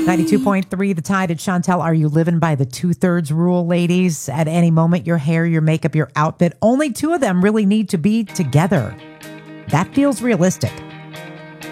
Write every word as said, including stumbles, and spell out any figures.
ninety-two point three, The Tide at Chantel. Are you living by the two-thirds rule, ladies? At any moment, your hair, your makeup, your outfit, only two of them really need to be together. That feels realistic.